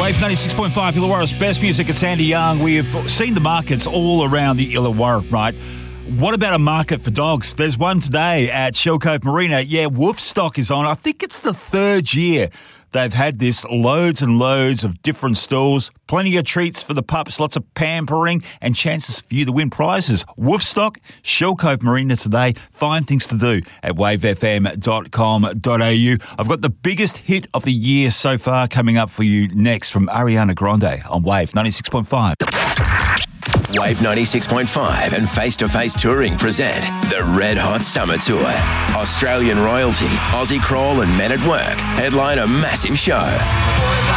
Wave 96.5 Illawarra's best music. It's Andy Young. We've seen the markets all around the Illawarra, right? What about a market for dogs? There's one today at Shell Cove Marina. Yeah, wolf stock is on. I think it's the third year they've had this. Loads and loads of different stalls. Plenty of treats for the pups, lots of pampering and chances for you to win prizes. Wolfstock, Shell Cove Marina today. Fine things to do at wavefm.com.au. I've got the biggest hit of the year so far coming up for you next from Ariana Grande on Wave 96.5. Wave 96.5 and Face to Face Touring present the Red Hot Summer Tour. Australian royalty, Aussie Crawl and Men at Work headline a massive show.